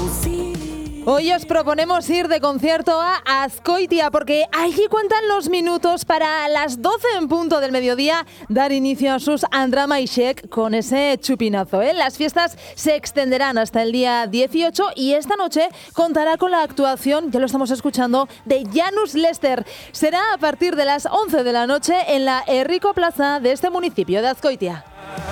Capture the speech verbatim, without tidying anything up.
Hoy os proponemos ir de concierto a Azkoitia porque allí cuentan los minutos para las doce en punto del mediodía dar inicio a sus Andrama y Shek con ese chupinazo, ¿eh? Las fiestas se extenderán hasta el día dieciocho y esta noche contará con la actuación, ya lo estamos escuchando, de Janus Lester. Será a partir de las once de la noche en la Herriko Plaza de este municipio de Azkoitia.